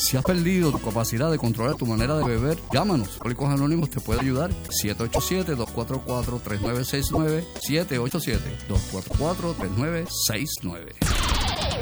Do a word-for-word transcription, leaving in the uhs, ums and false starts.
Si has perdido tu capacidad de controlar tu manera de beber, llámanos. Alcohólicos Anónimos te puede ayudar. siete ocho siete, dos cuatro cuatro, tres nueve seis nueve, siete ocho siete, dos cuatro cuatro, tres nueve seis nueve.